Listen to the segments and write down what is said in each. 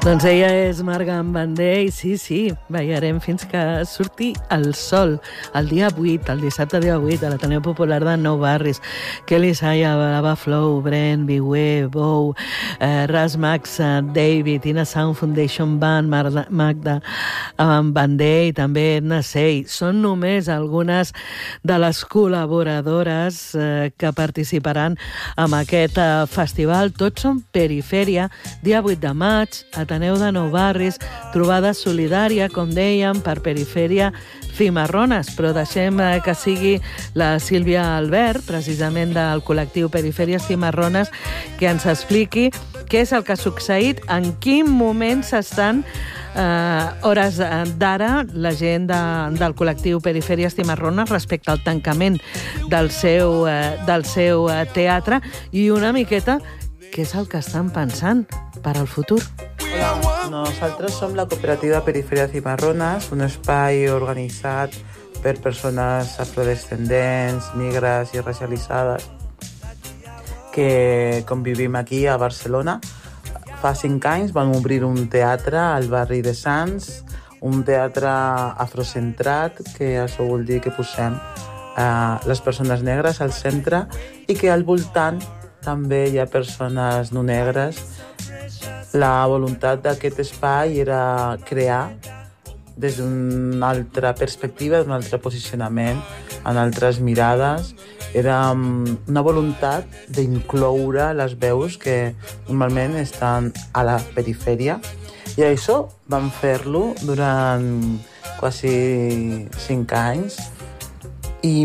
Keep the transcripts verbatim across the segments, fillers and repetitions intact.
Doncs ella és Marga Bandé i sí, sí, ballarem fins que surti el sol. El dia vuit, el dissabte dia vuit, a l'Ateneu Popular de Nou Barris. Kelly Saya, Lava Flow, Brent, Biwé, Bou, eh, Ras Max, David, Ina Sound Foundation Band, Mar- Magda eh, Bandé i també Edna Sey. Són només algunes de les col·laboradores eh, que participaran en aquest eh, festival. Tots són Perifèria, dia vuit de maig, Ateneu de Nou Barris, trobada solidària, com dèiem, per Perifèria Cimarrones, però deixem eh, que sigui la Sílvia Albert, precisament del col·lectiu Perifèries Cimarrones, que ens expliqui què és el que ha succeït, en quin moment s'estan eh, hores d'ara la gent de, del col·lectiu Perifèries Cimarrones respecte al tancament del seu, eh, del seu eh, teatre i una miqueta què és el que estan pensant per al futur. Hola, nosaltres som la cooperativa Perifèria Cimarrones, un espai organitzat per persones afrodescendents, migres i racialitzades que convivim aquí a Barcelona. Fa cinc anys vam obrir un teatre al barri de Sants, un teatre afrocentrat, que això vol dir que posem eh, les persones negres al centre i que al voltant també hi ha persones no negres. La voluntat d'aquest espai era crear des d'una altra perspectiva, d'un altre posicionament, en altres mirades. Era una voluntat d'incloure les veus que normalment estan a la perifèria. I això vam fer-lo durant quasi cinc anys i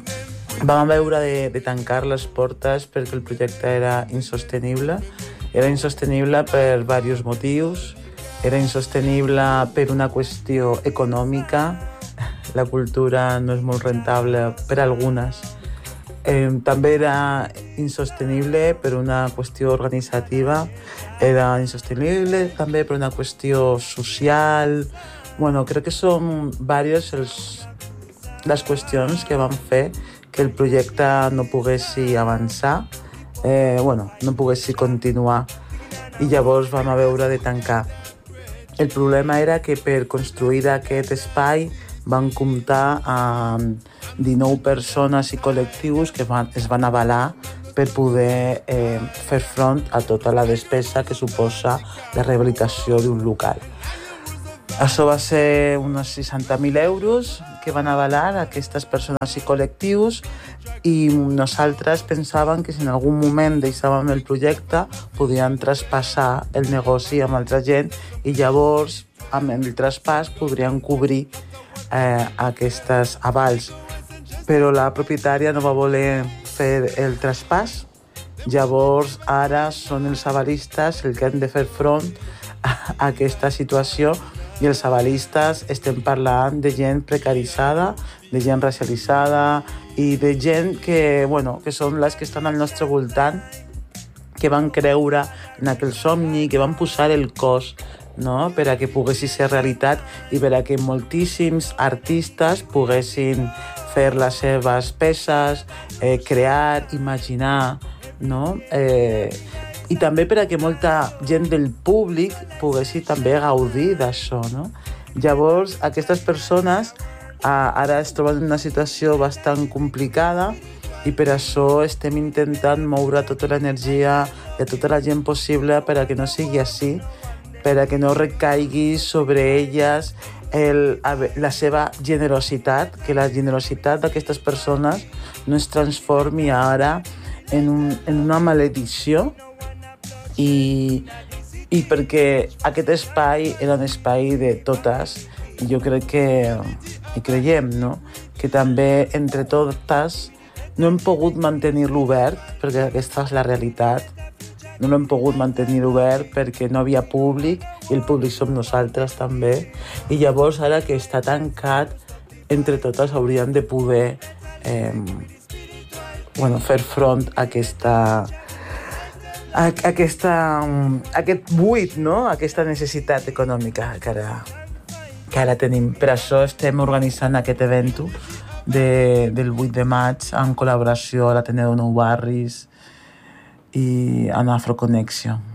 vam veure de, de tancar les portes perquè el projecte era insostenible. Era insostenible per diversos motius. Era insostenible per una qüestió econòmica. La cultura no és molt rentable per a algunes. Eh, també era insostenible per una qüestió organitzativa. Era insostenible també per una qüestió social. Bueno, crec que són diverses les qüestions que van fer que el projecte no poguessi avançar, eh, bueno, no poguessi continuar, i llavors vam a veure de tancar. El problema era que per construir aquest espai van comptar amb dinou persones i col·lectius que van, es van avalar per poder eh, fer front a tota la despesa que suposa la rehabilitació d'un local. Això va ser uns seixanta mil euros que van avalar aquestes persones i col·lectius i nosaltres pensàvem que si en algun moment deixàvem el projecte podien traspassar el negoci amb altra gent i llavors amb el traspàs podrien cobrir eh, aquestes avals. Però la propietària no va voler fer el traspàs, llavors ara són els avalistes els que han de fer front a aquesta situació. I els avalistes estem parlant de gent precaritzada, de gent racialitzada i de gent que, bueno, que són les que estan al nostre voltant, que van creure en aquell somni, que van posar el cos, no?, per a que poguessi ser realitat i per a que moltíssims artistes poguessin fer les seves peces, eh, crear, imaginar, no?, eh, i també per a que molta gent del públic poguessi també gaudir d'això, no? Llavors, aquestes persones eh, ara es troben en una situació bastant complicada i per això estem intentant moure tota l'energia i tota la gent possible per a que no sigui així, per a que no recaigui sobre elles el, la seva generositat, que la generositat d'aquestes persones no es transformi ara en, un, en una maledicció. I, i perquè aquest espai era un espai de totes i jo crec que i creiem, no?, que també entre totes no hem pogut mantenir-lo obert perquè aquesta és la realitat, no l'hem pogut mantenir obert perquè no havia públic i el públic som nosaltres també, i llavors ara que està tancat entre totes hauríem de poder eh, bueno, fer front a aquesta Aquesta, aquest buit, no?, aquesta necessitat econòmica que ara, que ara tenim. Per això estem organitzant aquest event de, del vuit de maig en col·laboració a l'Ateneu de Nou Barris i en Afroconnexió.